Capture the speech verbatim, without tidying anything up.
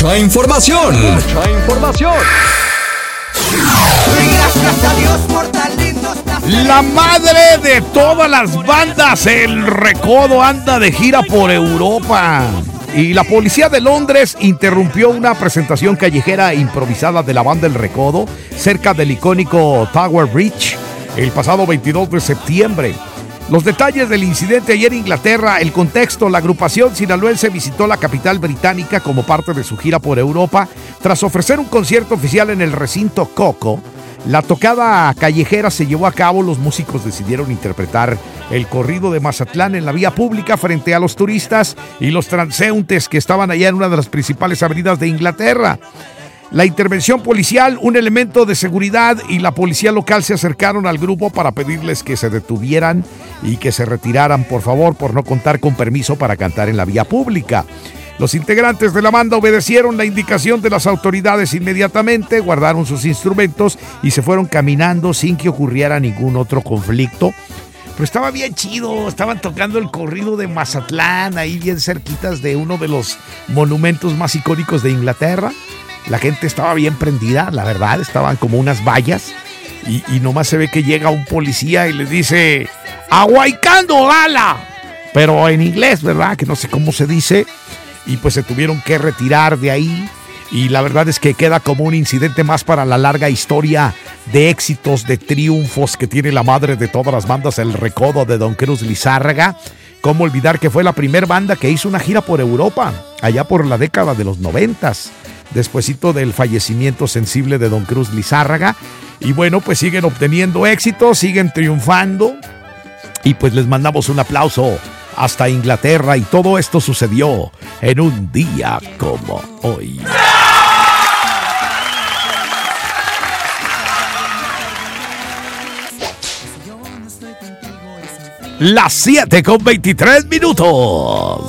Mucha información. Mucha información. Gracias a Dios por tan lindos placeres. La madre de todas las bandas, El Recodo, anda de gira por Europa. Y la policía de Londres interrumpió una presentación callejera improvisada de la banda El Recodo cerca del icónico Tower Bridge el pasado veintidós de septiembre. Los detalles del incidente ayer en Inglaterra, el contexto: la agrupación sinaloense visitó la capital británica como parte de su gira por Europa. Tras ofrecer un concierto oficial en el recinto Coco, la tocada callejera se llevó a cabo. Los músicos decidieron interpretar el corrido de Mazatlán en la vía pública frente a los turistas y los transeúntes que estaban allá en una de las principales avenidas de Inglaterra. La intervención policial, un elemento de seguridad y la policía local se acercaron al grupo para pedirles que se detuvieran y que se retiraran, por favor, por no contar con permiso para cantar en la vía pública. Los integrantes de la banda obedecieron la indicación de las autoridades inmediatamente, guardaron sus instrumentos y se fueron caminando sin que ocurriera ningún otro conflicto. Pero estaba bien chido, estaban tocando el corrido de Mazatlán, ahí bien cerquitas de uno de los monumentos más icónicos de Inglaterra. La gente estaba bien prendida, la verdad, estaban como unas vallas y, y nomás se ve que llega un policía y les dice "Aguaicando gala", pero en inglés, ¿verdad? Que no sé cómo se dice, y pues se tuvieron que retirar de ahí. Y la verdad es que queda como un incidente más para la larga historia de éxitos, de triunfos que tiene la madre de todas las bandas, El Recodo de Don Cruz Lizárraga. Cómo olvidar que fue la primer banda que hizo una gira por Europa, allá por la década de los noventas, despuesito del fallecimiento sensible de Don Cruz Lizárraga. Y bueno, pues siguen obteniendo éxitos, siguen triunfando. Y pues les mandamos un aplauso hasta Inglaterra. Y todo esto sucedió en un día como hoy. Las siete con veintitrés minutos.